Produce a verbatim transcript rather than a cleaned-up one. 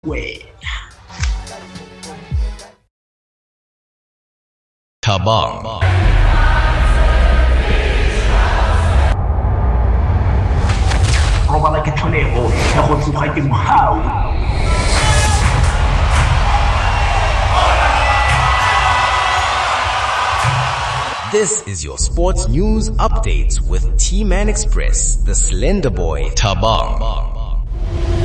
wena. Tabang. Robala ke tlholego ya go tsoga ke mohau. This is your sports news updates with T-Man Express, the Slender Boy, Tabang.